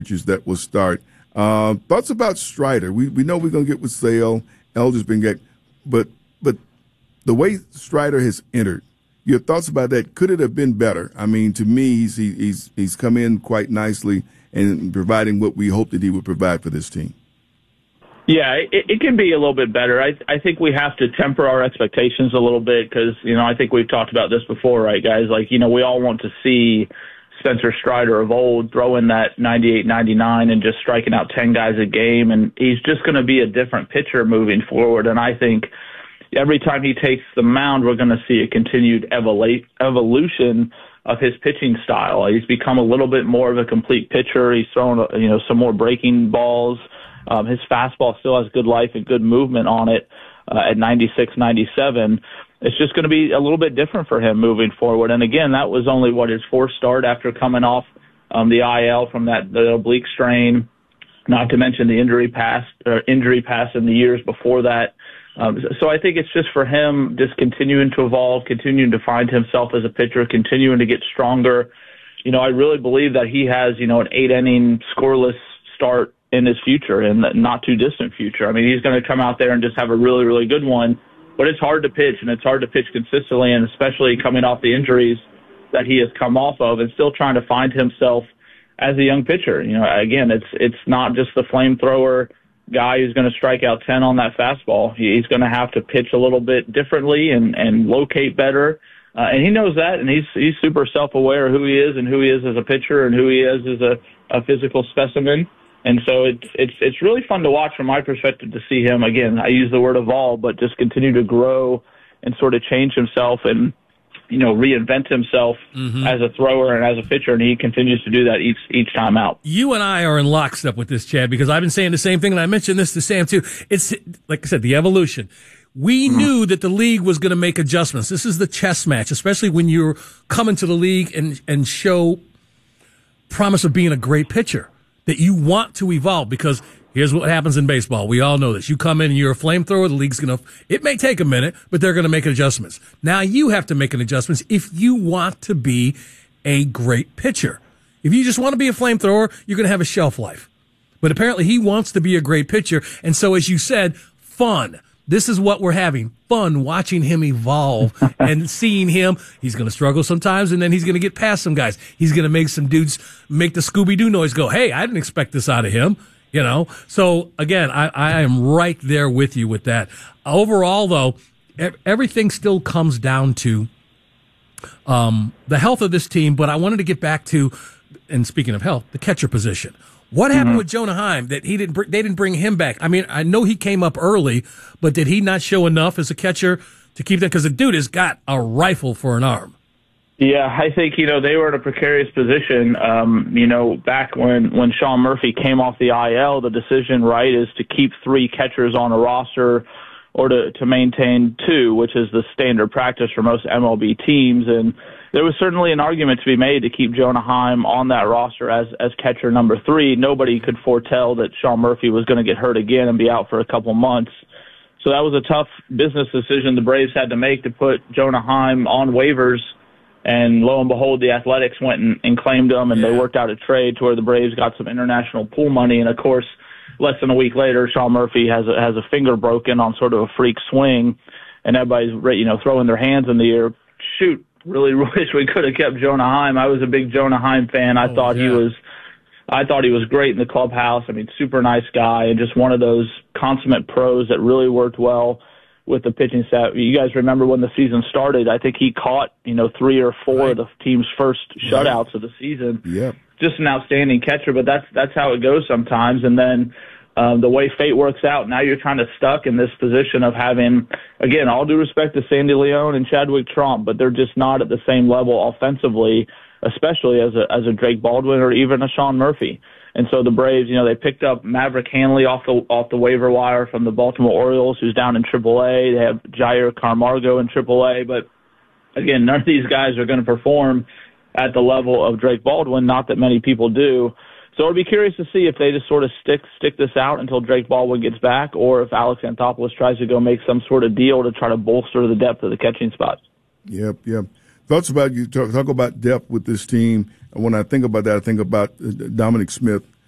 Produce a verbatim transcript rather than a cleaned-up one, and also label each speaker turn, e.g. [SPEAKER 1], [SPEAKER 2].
[SPEAKER 1] pitchers that will start. Uh, thoughts about Strider? We we know we're going to get with Sale. Elder's been get, but but the way Strider has entered, your thoughts about that? Could it have been better? I mean, to me, he's he, he's he's come in quite nicely and providing what we hoped that he would provide for this team.
[SPEAKER 2] Yeah, it, it can be a little bit better. I I think we have to temper our expectations a little bit because, you know, I think we've talked about this before, right, guys? Like, you know, we all want to see Spencer Strider of old throwing that ninety-eight ninety-nine and just striking out ten guys a game, and he's just going to be a different pitcher moving forward. And I think every time he takes the mound, we're going to see a continued evolu- evolution of his pitching style. He's become a little bit more of a complete pitcher. He's thrown, you know, some more breaking balls. Um, his fastball still has good life and good movement on it uh, at ninety-six ninety-seven. It's just going to be a little bit different for him moving forward. And again, that was only what his fourth start after coming off um, the I L from that the oblique strain. Not to mention the injury past or injury past in the years before that. Um, so I think it's just for him just continuing to evolve, continuing to find himself as a pitcher, continuing to get stronger. You know, I really believe that he has, you know, an eight inning scoreless start in his future and not too distant future. I mean, he's going to come out there and just have a really, really good one, but it's hard to pitch and it's hard to pitch consistently, and especially coming off the injuries that he has come off of and still trying to find himself as a young pitcher. You know, again, it's, it's not just the flamethrower guy who's going to strike out ten on that fastball. He's going to have to pitch a little bit differently and, and locate better. Uh, and he knows that, and he's, he's super self-aware of who he is and who he is as a pitcher and who he is as a, a physical specimen. And so it's it's it's really fun to watch from my perspective to see him, again, I use the word evolve, but just continue to grow and sort of change himself and, you know, reinvent himself mm-hmm. as a thrower and as a pitcher, and he continues to do that each each time out.
[SPEAKER 3] You and I are in lockstep with this, Chad, because I've been saying the same thing, and I mentioned this to Sam too. It's, like I said, the evolution. We mm-hmm. knew that the league was going to make adjustments. This is the chess match, especially when you're coming to the league and, and show promise of being a great pitcher, that you want to evolve, because here's what happens in baseball. We all know this. You come in and you're a flamethrower, the league's going to, it may take a minute, but they're going to make adjustments. Now you have to make an adjustments if you want to be a great pitcher. If you just want to be a flamethrower, you're going to have a shelf life. But apparently he wants to be a great pitcher. And so, as you said, fun. This is what we're having, fun watching him evolve and seeing him. He's going to struggle sometimes, and then he's going to get past some guys. He's going to make some dudes make the Scooby-Doo noise, go, hey, I didn't expect this out of him, you know. So, again, I, I am right there with you with that. Overall, though, everything still comes down to um, the health of this team, but I wanted to get back to, and speaking of health, the catcher position. What happened mm-hmm. with Jonah Heim that he didn't? They didn't bring him back. I mean, I know he came up early, but did he not show enough as a catcher to keep that? Because the dude has got a rifle for an arm.
[SPEAKER 2] Yeah, I think, you know, they were in a precarious position. Um, you know, back when when Sean Murphy came off the I L, the decision, right, is to keep three catchers on a roster or to to maintain two, which is the standard practice for most M L B teams. And there was certainly an argument to be made to keep Jonah Heim on that roster as as catcher number three. Nobody could foretell that Sean Murphy was going to get hurt again and be out for a couple months. So that was a tough business decision the Braves had to make, to put Jonah Heim on waivers. And lo and behold, the Athletics went and, and claimed him, and yeah. they worked out a trade to where the Braves got some international pool money. And, of course, less than a week later, Sean Murphy has a, has a finger broken on sort of a freak swing, and everybody's, you know, throwing their hands in the air. Shoot. Really wish we could have kept Jonah Heim. I was a big Jonah Heim fan. I oh, thought yeah. he was, I thought he was great in the clubhouse. I mean, super nice guy, and just one of those consummate pros that really worked well with the pitching staff. You guys remember when the season started? I think he caught, you know, three or four right. of the team's first shutouts right. of the season.
[SPEAKER 1] Yeah,
[SPEAKER 2] just an outstanding catcher. But that's that's how it goes sometimes. And then Um, the way fate works out, now you're kind of stuck in this position of having, again, all due respect to Sandy Leon and Chadwick Trump, but they're just not at the same level offensively, especially as a as a Drake Baldwin or even a Sean Murphy. And so the Braves, you know, they picked up Maverick Hanley off the off the waiver wire from the Baltimore Orioles, who's down in triple A. They have Jair Camargo in triple A, but again, none of these guys are going to perform at the level of Drake Baldwin. Not that many people do. So I'd be curious to see if they just sort of stick stick this out until Drake Baldwin gets back, or if Alex Anthopoulos tries to go make some sort of deal to try to bolster the depth of the catching spot.
[SPEAKER 1] Yep, yep. Thoughts about you talk, talk about depth with this team. And when I think about that, I think about Dominic Smith